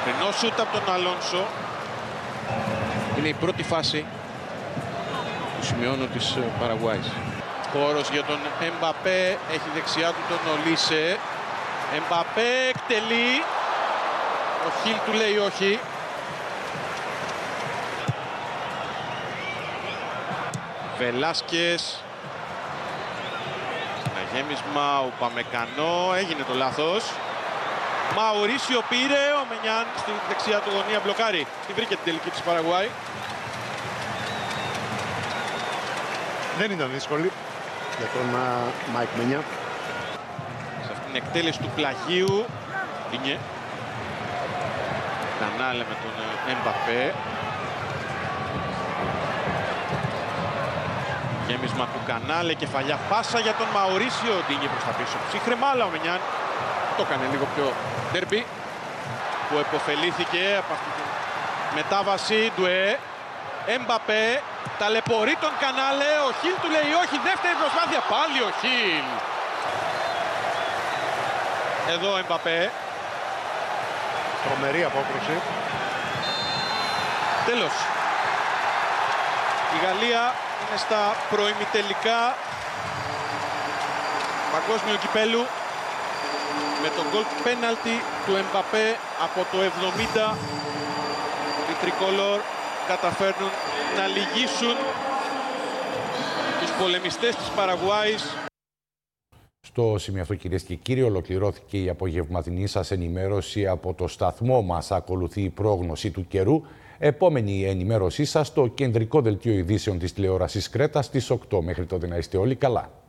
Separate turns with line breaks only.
Μακρινό σούτ από τον Αλόνσο. Είναι η πρώτη φάση του σημειώνω της Παραγουάης. Χώρος για τον Εμπαπέ, έχει δεξιά του τον Ολίσε. Εμπαπέ εκτελεί. Ο Χιλ του λέει όχι. Βελάσκες. Συναγέμισμα, ο Παμεκανό, έγινε το λάθος. Μαουρίσιο πήρε, ο Μενιάν στη δεξιά του γωνία μπλοκάρει. Τη βρήκε την τελική της Παραγουάη.
Δεν ήταν δύσκολη για τον Μάικ Μενιάν.
Σε αυτήν την εκτέλεση του πλαγίου. Είναι. Κανάλε με τον Εμπαπέ. Γέμισμα του Κανάλε, κεφαλιά πάσα για τον Μαουρίσιο. Ντίνιε προς τα πίσω. Ψύχρεμα, αλλά ο Μενιάν το έκανε λίγο πιο ντέρμπι, που επωφελήθηκε από αυτή τη μετάβαση. Ντουέ, Εμπαπέ, ταλαιπωρεί τον Κανάλε. Ο Χιλ του λέει όχι, δεύτερη προσπάθεια. Πάλι ο Χιλ. Εδώ ο Εμπαπέ.
Τρομερή απόκριση.
Τέλος. Η Γαλλία είναι στα προημιτελικά παγκόσμιου κυπέλου με το γκολ πέναλτι του Εμπαπέ από το 70. Οι τρικόλορ καταφέρνουν να λυγίσουν τους πολεμιστές της Παραγουάης.
Στο σημείο αυτό, κυρίες και κύριοι, ολοκληρώθηκε η απογευματινή σας ενημέρωση από το σταθμό μας. Ακολουθεί η πρόγνωση του καιρού. Επόμενη ενημέρωσή σας στο κεντρικό δελτίο ειδήσεων της τηλεόρασης Κρέτας στις 8. Μέχρι τότε να είστε όλοι καλά.